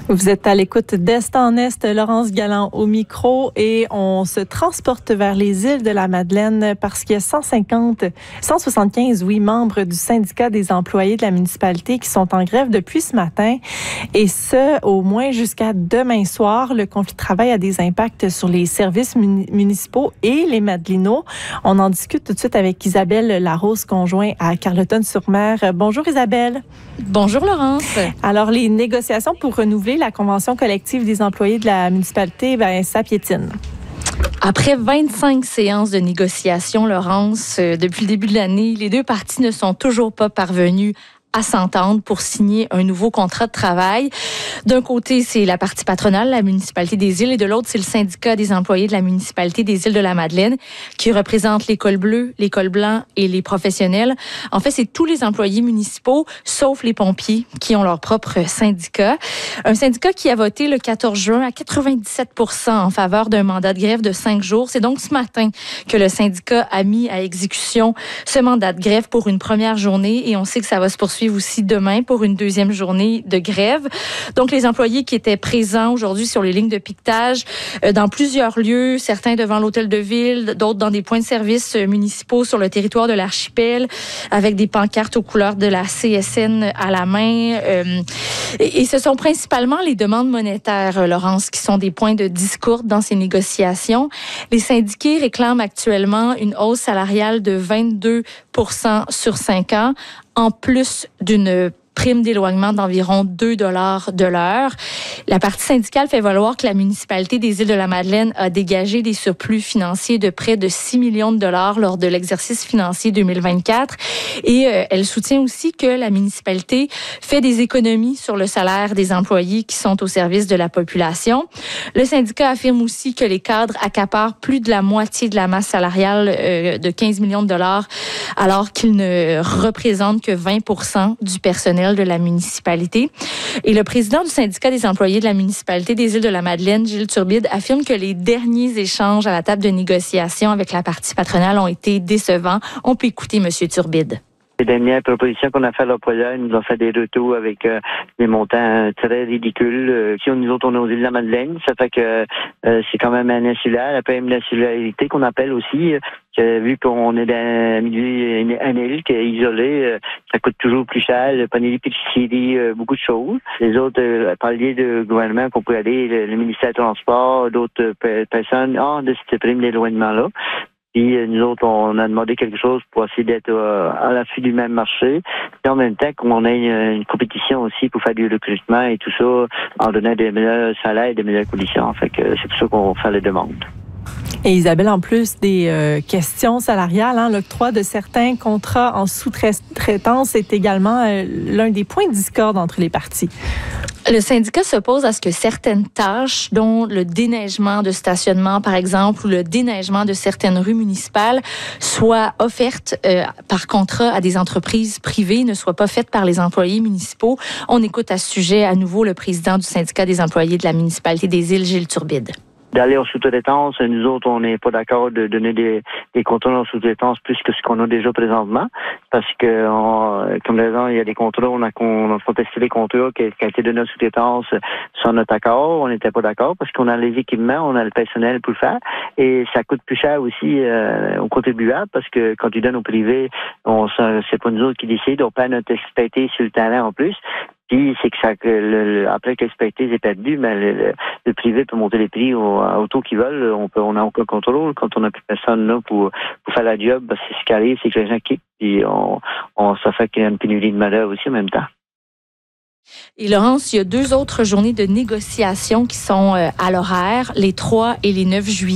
Vous êtes à l'écoute d'Est en Est, Laurence Galland au micro, et on se transporte vers les îles de la Madeleine parce qu'il y a 175 membres du syndicat des employés de la municipalité qui sont en grève depuis ce matin, et ce, au moins jusqu'à demain soir. Le conflit de travail a des impacts sur les services municipaux et les Madelinots. On en discute tout de suite avec Isabelle Larose, conjoint à Carleton-sur-Mer. Bonjour Isabelle. Bonjour Laurence. Alors, les négociations pour renouveler la convention collective des employés de la municipalité, ça piétine. Après 25 séances de négociation, Laurence, depuis le début de l'année, les deux parties ne sont toujours pas parvenues à s'entendre pour signer un nouveau contrat de travail. D'un côté, c'est la partie patronale, la municipalité des îles, et de l'autre, c'est le syndicat des employés de la municipalité des îles de la Madeleine, qui représente l'école bleue, l'école blanc et les professionnels. En fait, c'est tous les employés municipaux, sauf les pompiers, qui ont leur propre syndicat. Un syndicat qui a voté le 14 juin à 97% en faveur d'un mandat de grève de 5 jours. C'est donc ce matin que le syndicat a mis à exécution ce mandat de grève pour une première journée, et on sait que ça va se poursuivre aussi demain pour une deuxième journée de grève. Donc, les employés qui étaient présents aujourd'hui sur les lignes de piquetage dans plusieurs lieux, certains devant l'hôtel de ville, d'autres dans des points de service municipaux sur le territoire de l'archipel, avec des pancartes aux couleurs de la CSN à la main. Et ce sont principalement les demandes monétaires, Laurence, qui sont des points de discorde dans ces négociations. Les syndiqués réclament actuellement une hausse salariale de 22% sur 5 ans, en plus d'une prime d'éloignement d'environ 2 $ de l'heure. La partie syndicale fait valoir que la municipalité des îles de la Madeleine a dégagé des surplus financiers de près de 6 millions de dollars lors de l'exercice financier 2024. Et elle soutient aussi que la municipalité fait des économies sur le salaire des employés qui sont au service de la population. Le syndicat affirme aussi que les cadres accaparent plus de la moitié de la masse salariale de 15 millions de dollars, alors qu'ils ne représentent que 20% du personnel de la municipalité. Et le président du syndicat des employés de la municipalité des îles de la Madeleine, Gilles Turbide, affirme que les derniers échanges à la table de négociation avec la partie patronale ont été décevants. On peut écouter M. Turbide. Les dernières propositions qu'on a fait à l'employeur, ils nous ont fait des retours avec des montants très ridicules. Si nous autres, on est aux îles de la Madeleine, ça fait que c'est quand même un insulaire, la prime d'insularité qu'on appelle aussi. Vu qu'on est dans un milieu, une île qui est isolée, ça coûte toujours plus cher, le panier d'épicerie, beaucoup de choses. Les autres paliers de gouvernement qu'on peut aller, le ministère du Transport, d'autres personnes, de cette prime d'éloignement-là. Puis nous autres, on a demandé quelque chose pour essayer d'être à l'affût du même marché. Et en même temps, qu'on ait une compétition aussi pour faire du recrutement et tout ça, en donnant des meilleurs salaires et des meilleures conditions. Fait que c'est pour ça qu'on fait les demandes. Et Isabelle, en plus des questions salariales, l'octroi de certains contrats en sous-traitance est également l'un des points de discorde entre les parties. Le syndicat s'oppose à ce que certaines tâches, dont le déneigement de stationnement, par exemple, ou le déneigement de certaines rues municipales, soient offertes par contrat à des entreprises privées, ne soient pas faites par les employés municipaux. On écoute à ce sujet à nouveau le président du syndicat des employés de la municipalité des îles, Gilles Turbide. D'aller en sous-traitance, nous autres, on n'est pas d'accord de donner des contrats en sous-traitance plus que ce qu'on a déjà présentement, parce que, comme raison, il y a des contrats, on a contesté les contrats qui ont été donnés en sous-traitance sans notre accord, on n'était pas d'accord, parce qu'on a les équipements, on a le personnel pour le faire, et ça coûte plus cher aussi aux contribuables, parce que quand ils donnent au privé, c'est pas nous autres qui décident, on perd notre expertise sur le terrain en plus. Puis c'est que après que l'expertise est perdue, le privé peut monter les prix au taux qu'ils veulent. On n'a aucun contrôle quand on n'a plus personne là pour faire la job. C'est ce qui arrive, c'est que les gens quittent. Puis ça fait qu'il y a une pénurie de main-d'œuvre aussi en même temps. Et Laurence, il y a 2 autres journées de négociation qui sont à l'horaire, les 3 et les 9 juillet.